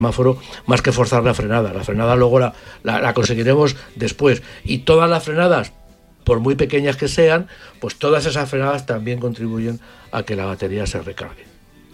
semáforo más que forzar la frenada. La frenada luego la conseguiremos después. Y todas las frenadas, por muy pequeñas que sean, pues todas esas frenadas también contribuyen a que la batería se recargue.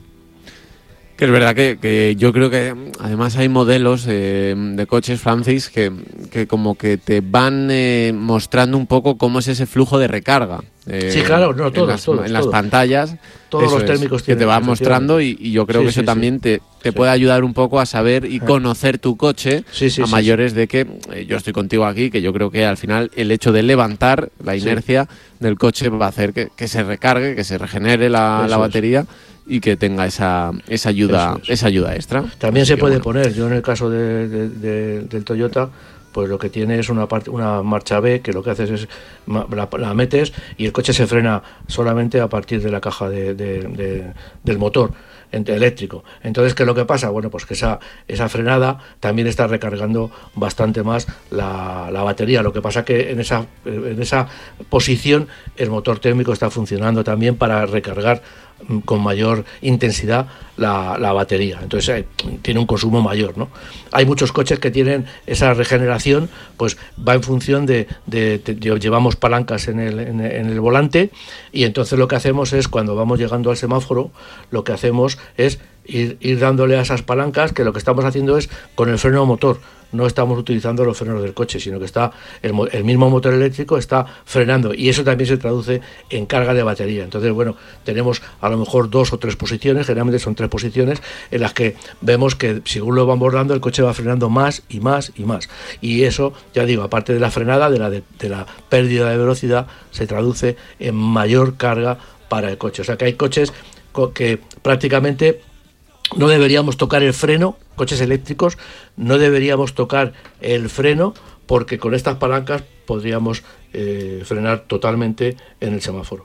Que es verdad que yo creo que además hay modelos de coches, Francis, que como que te van mostrando un poco cómo es ese flujo de recarga. Sí, claro, no, todos. En las pantallas. Todos los térmicos que te va mostrando y yo creo que eso también te puede ayudar un poco a saber y conocer tu coche a mayores de que yo estoy contigo aquí, que yo creo que al final el hecho de levantar la inercia del coche va a hacer que se recargue, que se regenere la batería y que tenga esa ayuda extra. También se puede poner, yo en el caso del Toyota, pues lo que tiene es una marcha B, que lo que haces es la metes y el coche se frena solamente a partir de la caja del motor eléctrico. Entonces, ¿qué es lo que pasa? Bueno, pues que esa frenada también está recargando bastante más la batería. Lo que pasa que en esa posición el motor térmico está funcionando también para recargar con mayor intensidad la batería. Entonces tiene un consumo mayor, ¿no? Hay muchos coches que tienen esa regeneración, pues va en función de llevamos palancas en el volante, y entonces lo que hacemos es, cuando vamos llegando al semáforo, lo que hacemos es ir dándole a esas palancas, que lo que estamos haciendo es con el freno motor. No estamos utilizando los frenos del coche, sino que está el mismo motor eléctrico está frenando, y eso también se traduce en carga de batería. Entonces, bueno, tenemos a lo mejor 2 o 3 posiciones, generalmente son 3 posiciones, en las que vemos que según lo vamos dando, el coche va frenando más y más y más. Y eso, ya digo, aparte de la frenada, de la pérdida de velocidad, se traduce en mayor carga para el coche. O sea que hay coches que prácticamente no deberíamos tocar el freno, coches eléctricos, no deberíamos tocar el freno, porque con estas palancas podríamos frenar totalmente en el semáforo.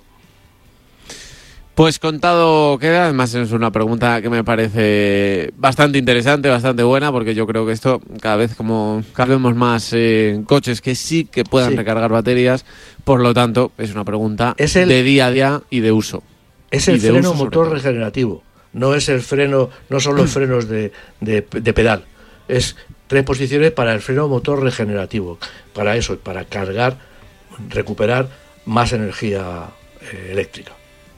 Pues contado queda. Además es una pregunta que me parece bastante interesante, bastante buena, porque yo creo que esto cada vez vemos más coches que sí que puedan recargar baterías, por lo tanto es una pregunta de día a día y de uso. Es el freno motor regenerativo. No es el freno, no son los frenos de pedal. Es 3 posiciones para el freno motor regenerativo. Para eso, para cargar, recuperar más energía eléctrica.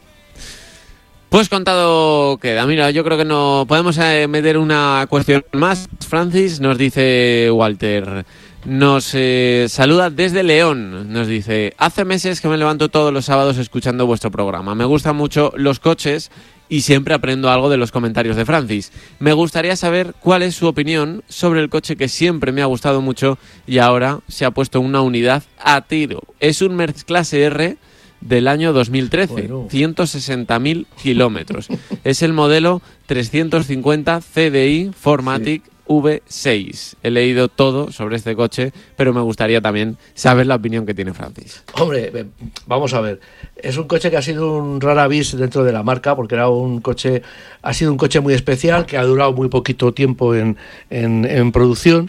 Pues contado queda. Mira, yo creo que no podemos meter una cuestión más. Francis, nos dice Walter. Nos saluda desde León. Nos dice: hace meses que me levanto todos los sábados escuchando vuestro programa. Me gustan mucho los coches y siempre aprendo algo de los comentarios de Francis. Me gustaría saber cuál es su opinión sobre el coche que siempre me ha gustado mucho y ahora se ha puesto una unidad a tiro. Es un Mercedes Clase R del año 2013, bueno. 160.000 kilómetros. Es el modelo 350 CDI 4MATIC V6. He leído todo sobre este coche, pero me gustaría también saber la opinión que tiene Francis. Hombre, vamos a ver. Es un coche que ha sido un rara avis dentro de la marca, porque ha sido un coche muy especial, que ha durado muy poquito tiempo en producción.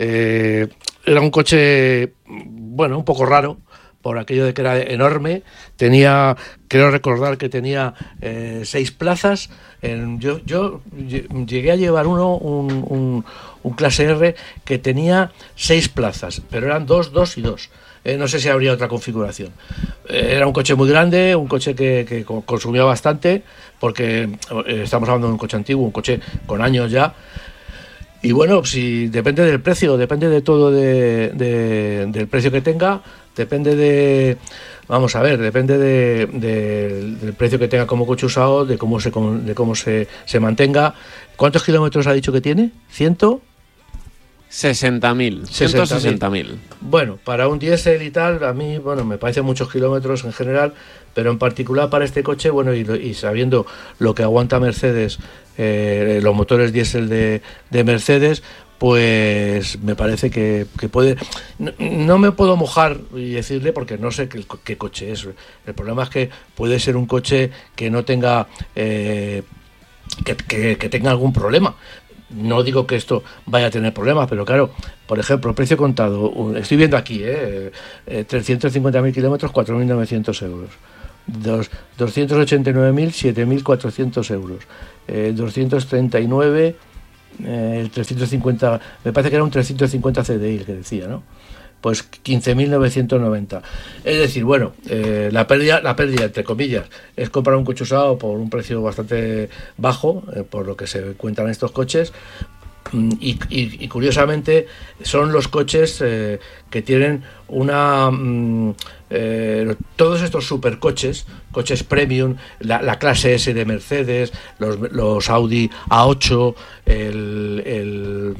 Era un coche, bueno, un poco raro, por aquello de que era enorme. Creo recordar que tenía 6 plazas. Yo llegué a llevar un Clase R que tenía 6 plazas, pero eran 2, 2 y 2. No sé si habría otra configuración. Era un coche muy grande, un coche que consumía bastante, porque estamos hablando de un coche antiguo, un coche con años ya. Y bueno, si depende del precio, depende de todo del precio que tenga, depende del precio que tenga como coche usado, de cómo se mantenga. ¿Cuántos kilómetros ha dicho que tiene? ¿100? 60.000, 160.000. Bueno, para un diésel y tal, a mí, bueno, me parecen muchos kilómetros en general, pero en particular para este coche, bueno, y sabiendo lo que aguanta Mercedes, los motores diésel de Mercedes, pues me parece que puede. No me puedo mojar y decirle, porque no sé qué coche es. El problema es que puede ser un coche que no tenga que tenga algún problema. No digo que esto vaya a tener problemas, pero claro, por ejemplo, precio contado, estoy viendo aquí, 350.000 kilómetros, 4.900 euros. 289.000, 7.400 euros. 239, el 350, me parece que era un 350 CDI el que decía, ¿no? Pues 15.990. Es decir, bueno, la pérdida, entre comillas, es comprar un coche usado por un precio bastante bajo, por lo que se cuentan estos coches. Y curiosamente son los coches que tienen una todos estos supercoches, coches premium, la clase S de Mercedes, los Audi A8, el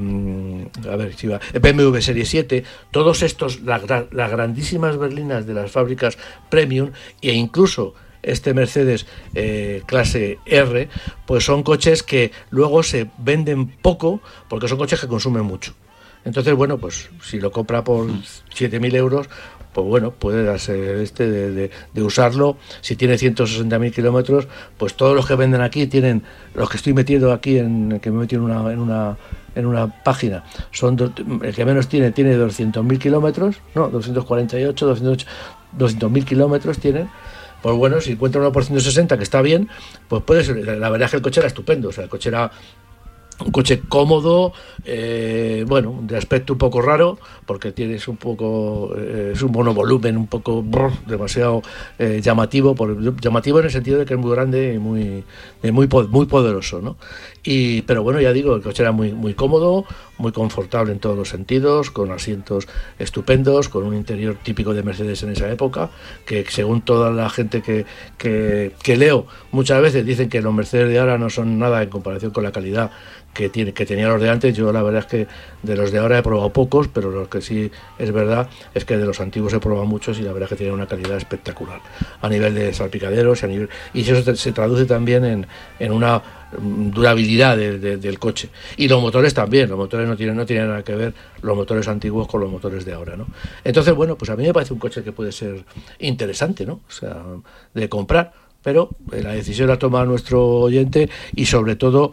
BMW Serie 7, todos estos, las grandísimas berlinas de las fábricas premium, e incluso este Mercedes clase R, pues son coches que luego se venden poco porque son coches que consumen mucho. Entonces, bueno, pues si lo compra por 7.000 euros, pues bueno, puede darse de usarlo. Si tiene 160.000 kilómetros, pues todos los que venden aquí tienen, los que estoy metiendo aquí, que me he metido en una página, el que menos tiene 200.000 kilómetros, no, 248, 200.000 kilómetros tienen. Pues bueno, si encuentra uno por 160, que está bien, pues puede ser. La verdad es que el coche era estupendo, o sea, el coche era un coche cómodo, bueno, de aspecto un poco raro, porque es un monovolumen un poco demasiado llamativo, llamativo en el sentido de que es muy grande y muy poderoso, ¿no? Pero bueno, ya digo, el coche era muy, muy cómodo, muy confortable en todos los sentidos, con asientos estupendos, con un interior típico de Mercedes en esa época, que según toda la gente que leo, muchas veces dicen que los Mercedes de ahora no son nada en comparación con la calidad que tenía los de antes. Yo la verdad es que de los de ahora he probado pocos, pero lo que sí es verdad es que de los antiguos he probado muchos y la verdad es que tienen una calidad espectacular a nivel de salpicaderos y eso se traduce también en una durabilidad del coche. Y los motores también, los motores no tienen nada que ver los motores antiguos con los motores de ahora, ¿no? Entonces, bueno, pues a mí me parece un coche que puede ser interesante, ¿no? O sea, de comprar, pero la decisión la toma nuestro oyente y sobre todo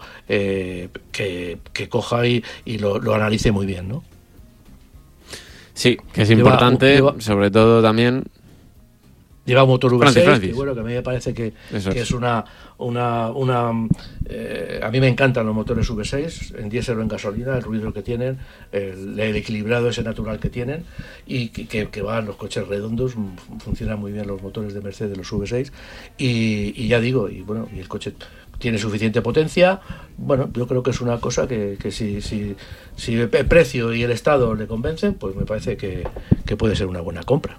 que coja y lo analice muy bien, ¿no? Sí, que es importante, sobre todo también. Lleva un motor V6, Francis. que bueno, que a mí me parece que es una a mí me encantan los motores V6, en diésel o en gasolina, el ruido que tienen, el equilibrado ese natural que tienen, y que van los coches redondos, funcionan muy bien los motores de Mercedes, los V6, y ya digo, y bueno, y el coche tiene suficiente potencia. Bueno, yo creo que es una cosa que si el precio y el estado le convencen, pues me parece que puede ser una buena compra.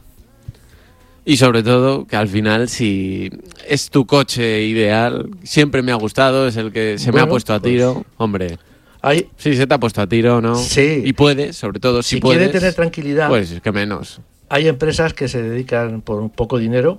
Y sobre todo, que al final, si es tu coche ideal, siempre me ha gustado, es el que me ha puesto a tiro, pues, hombre. Sí, se te ha puesto a tiro, ¿no? Sí. Y puedes, sobre todo, si puedes. Si quiere tener tranquilidad, pues que menos. Hay empresas que se dedican, por un poco dinero,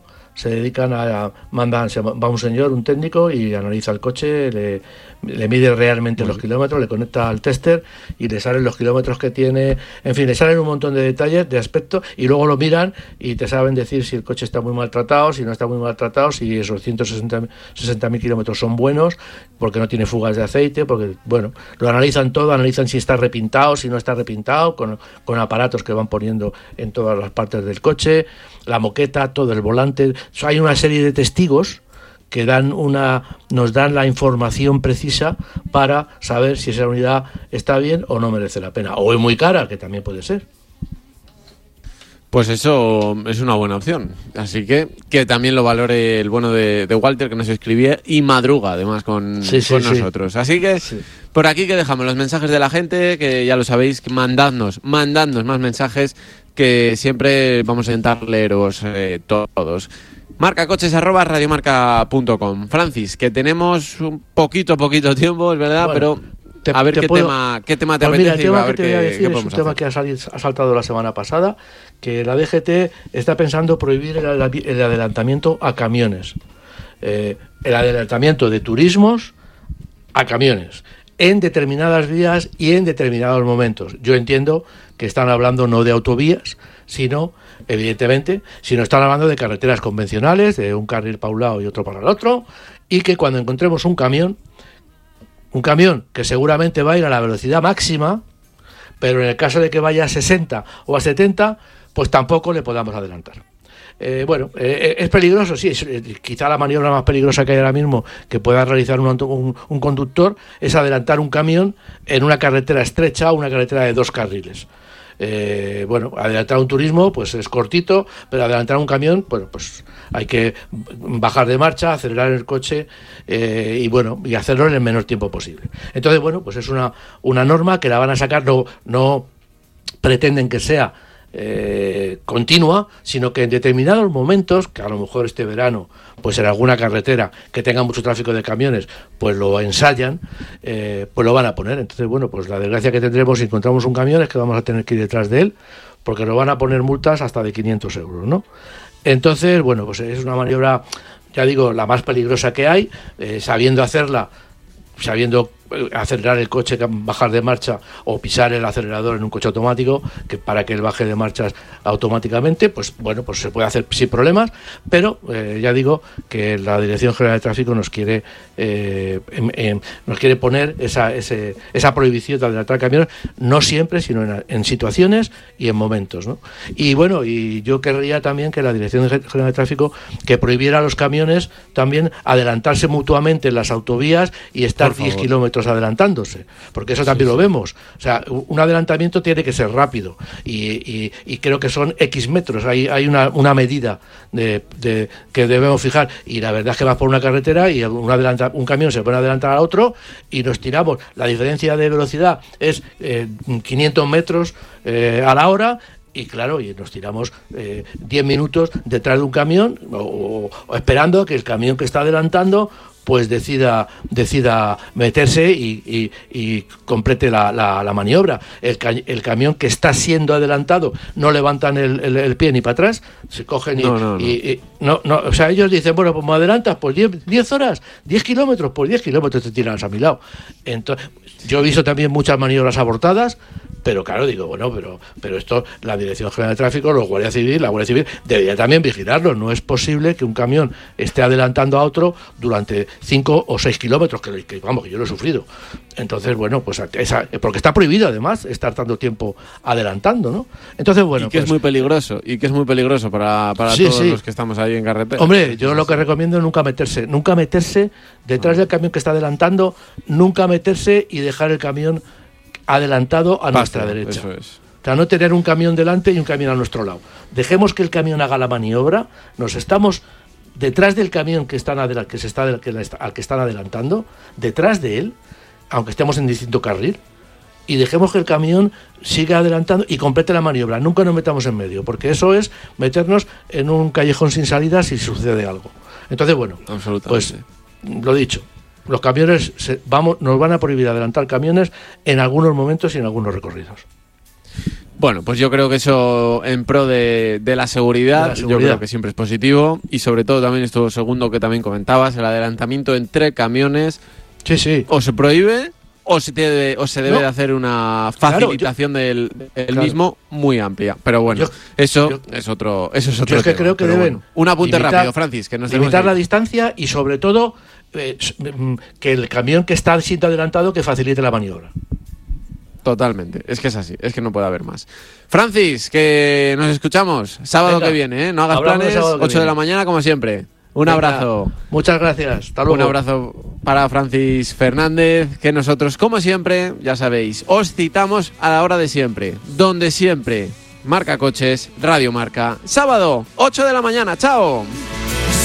va un señor, un técnico, y analiza el coche, le mide realmente los kilómetros, le conecta al tester y le salen los kilómetros que tiene, en fin, le salen un montón de detalles, de aspecto, y luego lo miran y te saben decir si el coche está muy maltratado, si no está muy maltratado, si esos 160.000 kilómetros son buenos, porque no tiene fugas de aceite, porque, bueno, lo analizan todo, analizan si está repintado, si no está repintado, con aparatos que van poniendo en todas las partes del coche, la moqueta, todo el volante. Hay una serie de testigos que nos dan la información precisa para saber si esa unidad está bien o no merece la pena, o es muy cara, que también puede ser. Pues eso es una buena opción, así que también lo valore el bueno de Walter, que nos escribía y madruga además con nosotros. Así que por aquí que dejamos los mensajes de la gente, que ya lo sabéis, que mandadnos más mensajes, que siempre vamos a intentar leeros todos. marcacoches@radiomarca.com. Francis, que tenemos un poquito tiempo, es verdad, bueno, pero a ver qué tema te apetece. El tema que te voy a decir es un tema que ha saltado la semana pasada, que la DGT está pensando prohibir el adelantamiento a camiones. El adelantamiento de turismos a camiones en determinadas vías y en determinados momentos. Yo entiendo que están hablando no de autovías, sino, evidentemente, sino están hablando de carreteras convencionales, de un carril para un lado y otro para el otro, y que cuando encontremos un camión que seguramente va a ir a la velocidad máxima, pero en el caso de que vaya a 60 o a 70, pues tampoco le podamos adelantar. Es peligroso, sí. Quizá la maniobra más peligrosa que hay ahora mismo que pueda realizar un conductor es adelantar un camión en una carretera estrecha o una carretera de 2 carriles. Adelantar un turismo pues es cortito, pero adelantar un camión, pues hay que bajar de marcha, acelerar el coche y hacerlo en el menor tiempo posible. Entonces, pues es una norma que la van a sacar, no pretenden que sea continua, sino que en determinados momentos, que a lo mejor este verano, pues en alguna carretera que tenga mucho tráfico de camiones, pues lo ensayan, pues lo van a poner. Entonces, pues la desgracia que tendremos si encontramos un camión es que vamos a tener que ir detrás de él, porque nos van a poner multas hasta de 500 euros, ¿no? Entonces, pues es una maniobra, ya digo, la más peligrosa que hay, sabiendo acelerar el coche, bajar de marcha o pisar el acelerador en un coche automático, que para que él baje de marchas automáticamente, pues se puede hacer sin problemas, pero ya digo que la Dirección General de Tráfico nos quiere poner esa prohibición de adelantar camiones, no siempre, sino en situaciones y en momentos, ¿no? Y yo querría también que la Dirección General de Tráfico que prohibiera a los camiones también adelantarse mutuamente en las autovías y estar 10 kilómetros adelantándose, porque eso también lo vemos. O sea, un adelantamiento tiene que ser rápido y creo que son X metros, hay una medida que debemos fijar, y la verdad es que vas por una carretera y un camión se pone a adelantar a otro y nos tiramos, la diferencia de velocidad es 500 metros a la hora. Y claro, nos tiramos 10 minutos detrás de un camión o esperando a que el camión que está adelantando pues decida meterse y complete la maniobra. El camión que está siendo adelantado no levantan el pie ni para atrás, se cogen o sea, ellos dicen, pues me adelantas, pues 10 horas, 10 kilómetros, pues 10 kilómetros te tiras a mi lado. Entonces, yo he visto también muchas maniobras abortadas, pero claro, digo, pero esto, la Dirección General de Tráfico, la Guardia Civil debería también vigilarlo. No es posible que un camión esté adelantando a otro durante 5 o 6 kilómetros, que yo lo he sufrido. Entonces, porque está prohibido además estar tanto tiempo adelantando, ¿no? Entonces, y que es muy peligroso, para todos los que estamos ahí en carretera. Hombre, yo lo que recomiendo es nunca meterse detrás del camión que está adelantando, nunca meterse y dejar el camión adelantado a nuestra derecha. Eso es. O sea, no tener un camión delante y un camión a nuestro lado. Dejemos que el camión haga la maniobra, nos estamos detrás del camión al que están adelantando, detrás de él, aunque estemos en distinto carril, y dejemos que el camión siga adelantando y complete la maniobra. Nunca nos metamos en medio, porque eso es meternos en un callejón sin salida si sucede algo. Entonces, pues lo dicho, los camiones nos van a prohibir adelantar camiones en algunos momentos y en algunos recorridos. Bueno, pues yo creo que eso en pro de la seguridad, yo creo que siempre es positivo, y sobre todo también esto segundo que también comentabas, el adelantamiento entre camiones. Sí. O se prohíbe o se debe de hacer una facilitación del mismo muy amplia. Pero bueno, eso es otro yo tema. Creo que deben un apunte rápido, Francis, que nos limitar la distancia y sobre todo que el camión que está siendo adelantado que facilite la maniobra. Totalmente, es que es así, es que no puede haber más. Francis, que nos escuchamos sábado que viene, no hagas planes, 8 de la mañana como siempre. Un abrazo. Muchas gracias, hasta luego. Un abrazo para Francis Fernández, que nosotros, como siempre, ya sabéis, os citamos a la hora de siempre, donde siempre. Marca Coches, Radio Marca, sábado, 8 de la mañana, ¡chao!